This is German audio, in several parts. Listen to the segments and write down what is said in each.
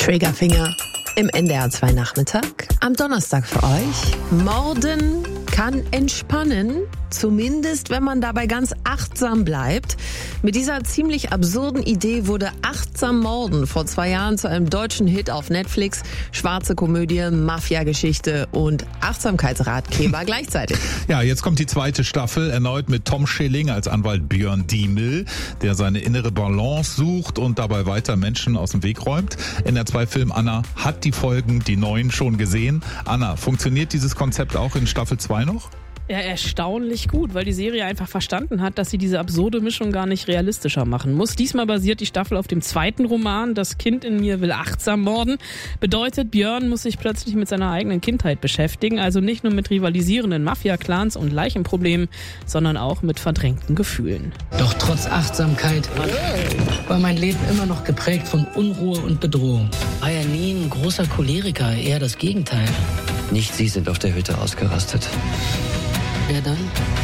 Triggerfinger im NDR 2 Nachmittag. Am Donnerstag für euch. Morden kann entspannen, zumindest wenn man dabei ganz achtsam bleibt. Mit dieser ziemlich absurden Idee wurde Achtsam Morden vor 2 Jahren zu einem deutschen Hit auf Netflix. Schwarze Komödie, Mafia-Geschichte und Achtsamkeitsratgeber gleichzeitig. Ja, jetzt kommt die 2. Staffel, erneut mit Tom Schilling als Anwalt Björn Diemel, der seine innere Balance sucht und dabei weiter Menschen aus dem Weg räumt. NDR 2 Film Anna hat die Folgen, die neuen, schon gesehen. Anna, funktioniert dieses Konzept auch in Staffel 2 noch? Ja, erstaunlich gut, weil die Serie einfach verstanden hat, dass sie diese absurde Mischung gar nicht realistischer machen muss. Diesmal basiert die Staffel auf dem 2. Roman, Das Kind in mir will achtsam morden. Bedeutet, Björn muss sich plötzlich mit seiner eigenen Kindheit beschäftigen, also nicht nur mit rivalisierenden Mafia-Clans und Leichenproblemen, sondern auch mit verdrängten Gefühlen. Doch trotz Achtsamkeit war mein Leben immer noch geprägt von Unruhe und Bedrohung. War ja nie ein großer Choleriker, eher das Gegenteil. Nicht Sie sind auf der Hütte ausgerastet. Wer dann?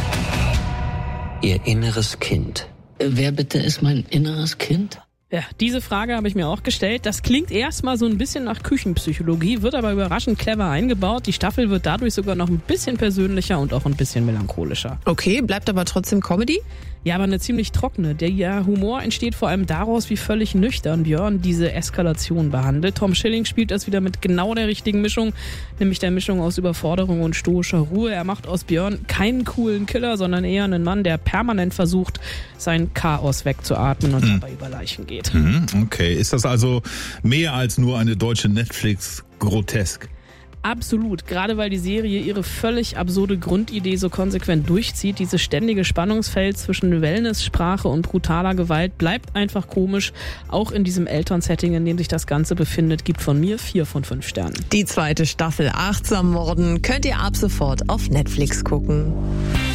Ihr inneres Kind. Wer bitte ist mein inneres Kind? Ja, diese Frage habe ich mir auch gestellt. Das klingt erstmal so ein bisschen nach Küchenpsychologie, wird aber überraschend clever eingebaut. Die Staffel wird dadurch sogar noch ein bisschen persönlicher und auch ein bisschen melancholischer. Okay, bleibt aber trotzdem Comedy? Ja, aber eine ziemlich trockene. Der Humor entsteht vor allem daraus, wie völlig nüchtern Björn diese Eskalation behandelt. Tom Schilling spielt das wieder mit genau der richtigen Mischung, nämlich der Mischung aus Überforderung und stoischer Ruhe. Er macht aus Björn keinen coolen Killer, sondern eher einen Mann, der permanent versucht, sein Chaos wegzuatmen und dabei über Leichen geht. Okay, ist das also mehr als nur eine deutsche Netflix-Grotesk? Absolut, gerade weil die Serie ihre völlig absurde Grundidee so konsequent durchzieht. Dieses ständige Spannungsfeld zwischen Wellness, Sprache und brutaler Gewalt bleibt einfach komisch. Auch in diesem Elternsetting, in dem sich das Ganze befindet, gibt von mir 4 von 5 Sternen. Die 2. Staffel Achtsam Morden könnt ihr ab sofort auf Netflix gucken.